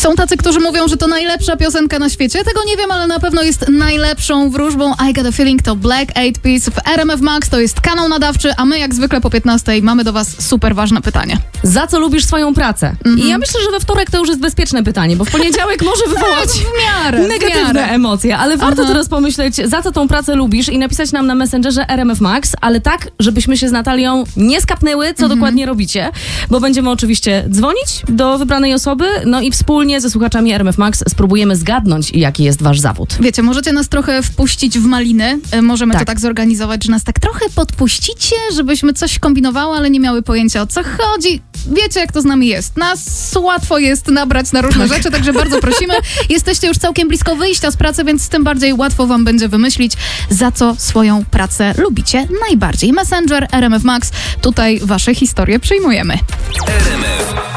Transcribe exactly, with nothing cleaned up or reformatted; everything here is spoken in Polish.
Są tacy, którzy mówią, że to najlepsza piosenka na świecie. Tego nie wiem, ale na pewno jest najlepszą wróżbą. I Got a Feeling to Black Eyed Peas w R M F Max. To jest kanał nadawczy, a my jak zwykle po piętnastej mamy do was super ważne pytanie. Za co lubisz swoją pracę? Mhm. I ja myślę, że we wtorek to już jest bezpieczne pytanie, bo w poniedziałek może wywołać w miarę, negatywne w miarę. emocje, ale warto Aha. teraz pomyśleć, za co tą pracę lubisz i napisać nam na Messengerze R M F Max, ale tak, żebyśmy się z Natalią nie skapnęły, co Mhm. dokładnie robicie, bo będziemy oczywiście dzwonić do wybranej osoby, no i wspólnie ze słuchaczami R M F Max spróbujemy zgadnąć, jaki jest wasz zawód. Wiecie, możecie nas trochę wpuścić w maliny. E, Możemy Tak. to tak zorganizować, że nas tak trochę podpuścicie, żebyśmy coś kombinowały, ale nie miały pojęcia, o co chodzi. Wiecie, jak to z nami jest. Nas łatwo jest nabrać na różne rzeczy, także bardzo prosimy. Jesteście już całkiem blisko wyjścia z pracy, więc tym bardziej łatwo wam będzie wymyślić, za co swoją pracę lubicie najbardziej. Messenger, R M F Max, tutaj wasze historie przyjmujemy. R M F